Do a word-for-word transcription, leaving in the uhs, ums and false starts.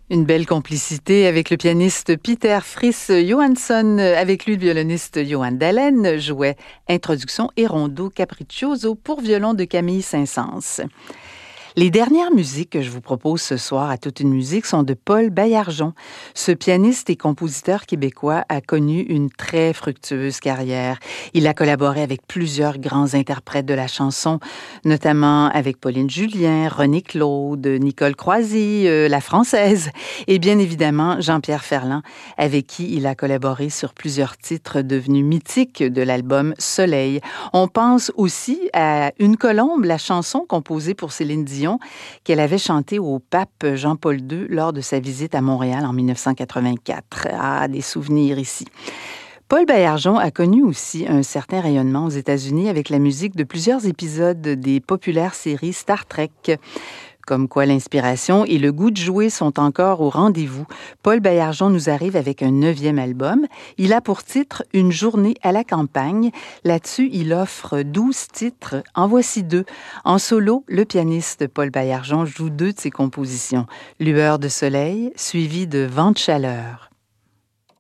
Une belle complicité avec le pianiste Peter Fris Johansson. Avec lui, le violoniste Johan Dalén jouait Introduction et Rondo Capriccioso pour violon de Camille Saint-Saëns. Les dernières musiques que je vous propose ce soir à Toute une musique sont de Paul Baillargeon. Ce pianiste et compositeur québécois a connu une très fructueuse carrière. Il a collaboré avec plusieurs grands interprètes de la chanson, notamment avec Pauline Julien, René Claude, Nicole Croisy, euh, la Française, et bien évidemment Jean-Pierre Ferland, avec qui il a collaboré sur plusieurs titres devenus mythiques de l'album Soleil. On pense aussi à Une colombe, la chanson composée pour Céline Dion, qu'elle avait chanté au pape Jean-Paul deux lors de sa visite à Montréal en mille neuf cent quatre-vingt-quatre. Ah, des souvenirs ici. Paul Baillargeon a connu aussi un certain rayonnement aux États-Unis avec la musique de plusieurs épisodes des populaires séries Star Trek. Comme quoi l'inspiration et le goût de jouer sont encore au rendez-vous. Paul Baillargeon nous arrive avec un neuvième album. Il a pour titre « Une journée à la campagne ». Là-dessus, il offre douze titres. En voici deux. En solo, le pianiste Paul Baillargeon joue deux de ses compositions. « Lueur de soleil » suivi de « Vent de chaleur ».